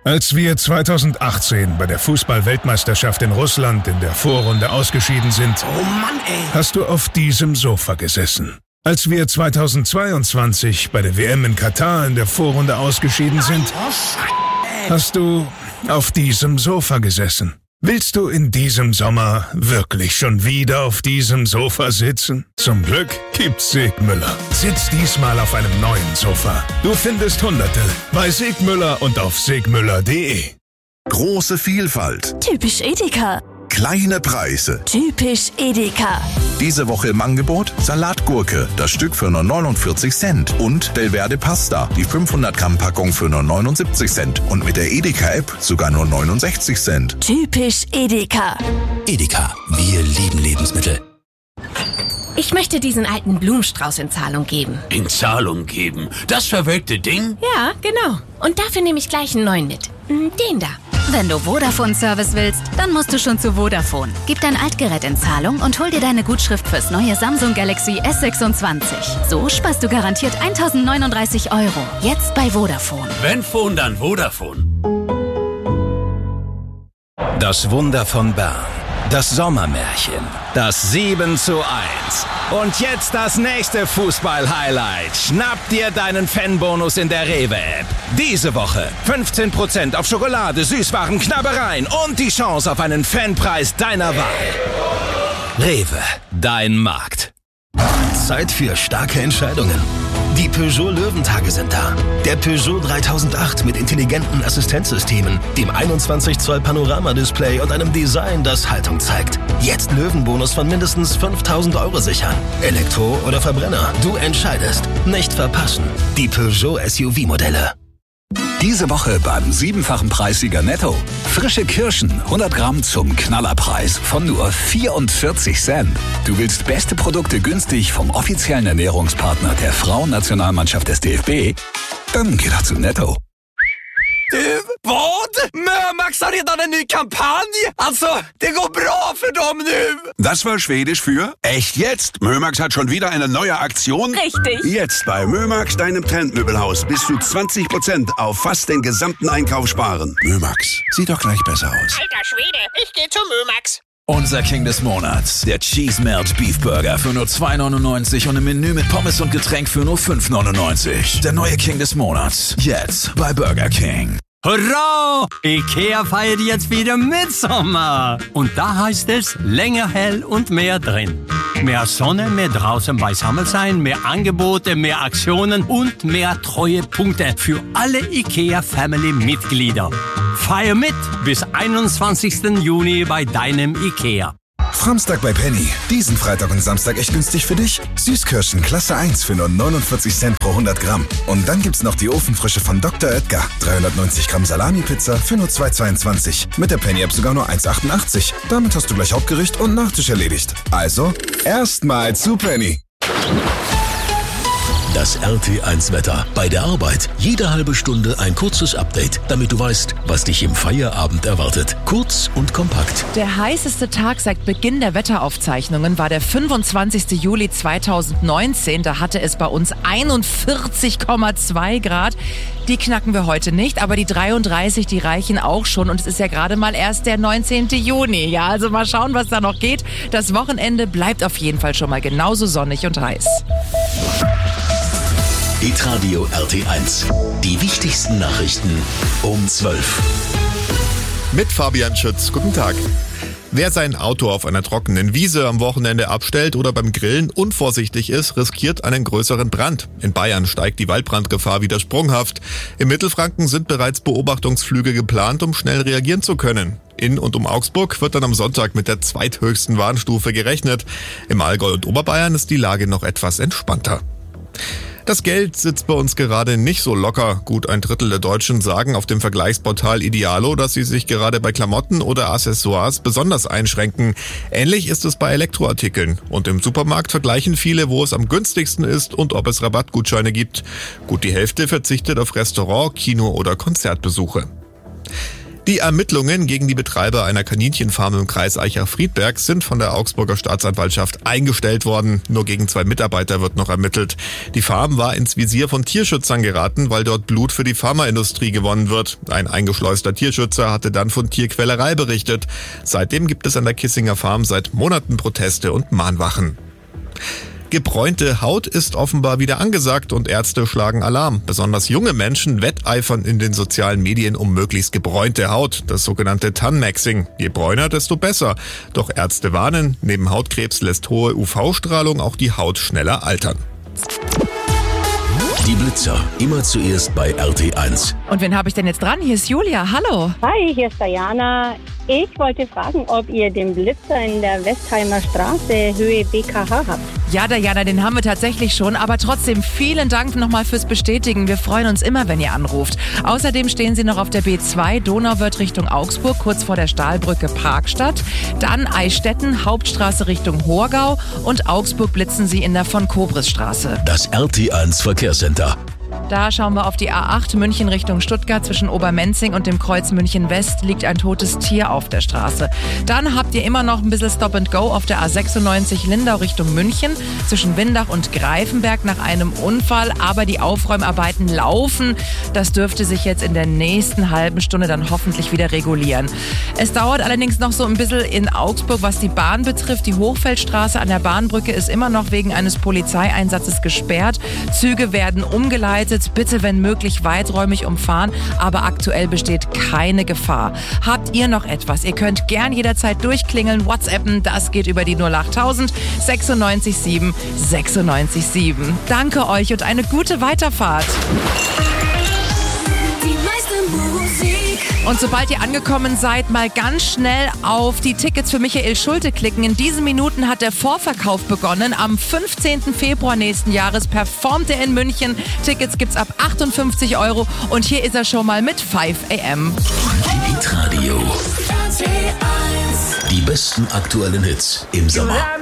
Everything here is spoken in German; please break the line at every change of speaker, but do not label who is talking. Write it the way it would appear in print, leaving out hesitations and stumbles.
Als wir 2018 bei der Fußball-Weltmeisterschaft in Russland in der Vorrunde ausgeschieden sind,
oh Mann, ey,
hast du auf diesem Sofa gesessen. Als wir 2022 bei der WM in Katar in der Vorrunde ausgeschieden sind, hast du auf diesem Sofa gesessen. Willst du in diesem Sommer wirklich schon wieder auf diesem Sofa sitzen? Zum Glück gibt's Segmüller. Sitz diesmal auf einem neuen Sofa. Du findest Hunderte bei Segmüller und auf segmüller.de.
Große Vielfalt.
Typisch Edeka.
Kleine Preise.
Typisch Edeka.
Diese Woche im Angebot Salatgurke, das Stück für nur 49 Cent. Und Belverde Pasta, die 500 Gramm Packung für nur 79 Cent. Und mit der Edeka-App sogar nur 69 Cent.
Typisch Edeka.
Edeka, wir lieben Lebensmittel.
Ich möchte diesen alten Blumenstrauß in Zahlung geben.
In Zahlung geben? Das verwelkte Ding?
Ja, genau. Und dafür nehme ich gleich einen neuen mit. Den da.
Wenn du Vodafone-Service willst, dann musst du schon zu Vodafone. Gib dein Altgerät in Zahlung und hol dir deine Gutschrift fürs neue Samsung Galaxy S26. So sparst du garantiert 1.039 €. Jetzt bei Vodafone.
Wenn Phone, dann Vodafone.
Das Wunder von Bern. Das Sommermärchen. Das 7:1. Und jetzt das nächste Fußball-Highlight. Schnapp dir deinen Fanbonus in der Rewe-App. Diese Woche 15% auf Schokolade, Süßwaren, Knabbereien und die Chance auf einen Fanpreis deiner Wahl. Rewe, dein Markt.
Zeit für starke Entscheidungen. Die Peugeot Löwentage sind da. Der Peugeot 3008 mit intelligenten Assistenzsystemen, dem 21 Zoll Panoramadisplay und einem Design, das Haltung zeigt. Jetzt Löwenbonus von mindestens 5.000 € sichern. Elektro oder Verbrenner, du entscheidest. Nicht verpassen. Die Peugeot SUV-Modelle.
Diese Woche beim 7-fachen Preissieger Netto. Frische Kirschen, 100 Gramm zum Knallerpreis von nur 44 Cent. Du willst beste Produkte günstig vom offiziellen Ernährungspartner der Frauennationalmannschaft des DFB? Dann geh doch zu Netto.
Vad? Mömax har redan en ny kampanj! Alltså, det går bra för dem nu!
Das war Schwedisch für echt jetzt. Mömax hat schon wieder eine neue Aktion.
Richtig.
Jetzt bei Mömax, deinem Trendmöbelhaus, bis zu 20% auf fast den gesamten Einkauf sparen. Mömax, sieht doch gleich besser aus.
Alter Schwede, ich gehe zu Mömax.
Unser King des Monats, der Cheese Melt Beef Burger für nur 2,99 und ein Menü mit Pommes und Getränk für nur 5,99. Der neue King des Monats, jetzt bei Burger King.
Hurra! Ikea feiert jetzt wieder Mitsommer. Und da heißt es länger hell und mehr drin. Mehr Sonne, mehr draußen beisammen sein, mehr Angebote, mehr Aktionen und mehr Treuepunkte für alle Ikea-Family-Mitglieder. Feier mit bis 21. Juni bei deinem Ikea.
Samstag bei Penny. Diesen Freitag und Samstag echt günstig für dich. Süßkirschen Klasse 1 für nur 49 Cent pro 100 Gramm. Und dann gibt's noch die Ofenfrische von Dr. Oetker. 390 Gramm Salami-Pizza für nur 2,22. Mit der Penny-App sogar nur 1,88. Damit hast du gleich Hauptgericht und Nachtisch erledigt. Also, erstmal zu Penny.
Das RT1-Wetter. Bei der Arbeit jede halbe Stunde ein kurzes Update, damit du weißt, was dich im Feierabend erwartet. Kurz und kompakt.
Der heißeste Tag seit Beginn der Wetteraufzeichnungen war der 25. Juli 2019. Da hatte es bei uns 41,2 Grad. Die knacken wir heute nicht, aber die 33, die reichen auch schon. Und es ist ja gerade mal erst der 19. Juni. Ja, also mal schauen, was da noch geht. Das Wochenende bleibt auf jeden Fall schon mal genauso sonnig und heiß.
Hitradio RT1. Die wichtigsten Nachrichten um 12.
Mit Fabian Schütz. Guten Tag. Wer sein Auto auf einer trockenen Wiese am Wochenende abstellt oder beim Grillen unvorsichtig ist, riskiert einen größeren Brand. In Bayern steigt die Waldbrandgefahr wieder sprunghaft. Im Mittelfranken sind bereits Beobachtungsflüge geplant, um schnell reagieren zu können. In und um Augsburg wird dann am Sonntag mit der zweithöchsten Warnstufe gerechnet. Im Allgäu und Oberbayern ist die Lage noch etwas entspannter. Das Geld sitzt bei uns gerade nicht so locker. Gut ein Drittel der Deutschen sagen auf dem Vergleichsportal Idealo, dass sie sich gerade bei Klamotten oder Accessoires besonders einschränken. Ähnlich ist es bei Elektroartikeln. Und im Supermarkt vergleichen viele, wo es am günstigsten ist und ob es Rabattgutscheine gibt. Gut die Hälfte verzichtet auf Restaurant, Kino oder Konzertbesuche. Die Ermittlungen gegen die Betreiber einer Kaninchenfarm im Kreis Aichach-Friedberg sind von der Augsburger Staatsanwaltschaft eingestellt worden. Nur gegen 2 Mitarbeiter wird noch ermittelt. Die Farm war ins Visier von Tierschützern geraten, weil dort Blut für die Pharmaindustrie gewonnen wird. Ein eingeschleuster Tierschützer hatte dann von Tierquälerei berichtet. Seitdem gibt es an der Kissinger Farm seit Monaten Proteste und Mahnwachen. Gebräunte Haut ist offenbar wieder angesagt und Ärzte schlagen Alarm. Besonders junge Menschen wetteifern in den sozialen Medien um möglichst gebräunte Haut, das sogenannte Tan-Maxing. Je bräuner, desto besser. Doch Ärzte warnen, neben Hautkrebs lässt hohe UV-Strahlung auch die Haut schneller altern.
Die Blitzer, immer zuerst bei RT1.
Und wen habe ich denn jetzt dran? Hier ist Julia, hallo.
Hi, hier ist Diana. Ich wollte fragen, ob ihr den Blitzer in der Westheimer Straße, Höhe BKH habt.
Ja, Diana, den haben wir tatsächlich schon, aber trotzdem vielen Dank nochmal fürs Bestätigen. Wir freuen uns immer, wenn ihr anruft. Außerdem stehen sie noch auf der B2 Donauwörth Richtung Augsburg, kurz vor der Stahlbrücke Parkstadt. Dann Eichstätten, Hauptstraße Richtung Horgau und Augsburg blitzen sie in der Von-Kobris-Straße.
Das RT1 Verkehrscenter.
Da schauen wir auf die A8 München Richtung Stuttgart. Zwischen Obermenzing und dem Kreuz München West liegt ein totes Tier auf der Straße. Dann habt ihr immer noch ein bisschen Stop and Go auf der A96 Lindau Richtung München. Zwischen Windach und Greifenberg nach einem Unfall. Aber die Aufräumarbeiten laufen. Das dürfte sich jetzt in der nächsten halben Stunde dann hoffentlich wieder regulieren. Es dauert allerdings noch so ein bisschen in Augsburg, was die Bahn betrifft. Die Hochfeldstraße an der Bahnbrücke ist immer noch wegen eines Polizeieinsatzes gesperrt. Züge werden umgeleitet. Bitte, wenn möglich, weiträumig umfahren, aber aktuell besteht keine Gefahr. Habt ihr noch etwas? Ihr könnt gern jederzeit durchklingeln, WhatsAppen, das geht über die 08000 96 7 96 7. Danke euch und eine gute Weiterfahrt. Und sobald ihr angekommen seid, mal ganz schnell auf die Tickets für Michael Schulte klicken. In diesen Minuten hat der Vorverkauf begonnen. Am 15. Februar nächsten Jahres performt er in München. Tickets gibt's ab 58 €. Und hier ist er schon mal mit 5 AM.
Hitradio. Die besten aktuellen Hits im Sommer.